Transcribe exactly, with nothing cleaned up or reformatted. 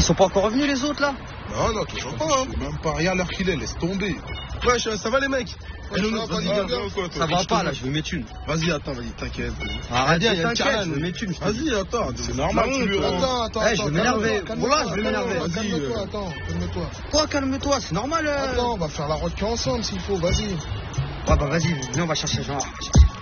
Ils sont pas encore revenus les autres là? Non, non, toujours pas. Hein. Même pas rien l'heure qu'il est, laisse tomber. Wesh, ça va les mecs? Ouais, ça va, vas-y, Ça va pas là, je vais mettre une. Vas-y, attends, vas-y, t'inquiète. Arrête, il y a une t'inquiète, challenge. je vais mettre une. Vas-y, attends, c'est normal, tu lui Attends, rends. attends, Eh, je vais m'énerver. Voilà, je vais m'énerver. Vas-y, calme-toi, euh. attends, calme-toi. Quoi, calme-toi, c'est normal. euh. Attends, on va faire la route ensemble s'il faut, vas-y. Ouais, bah vas-y, viens, on va chercher Jean.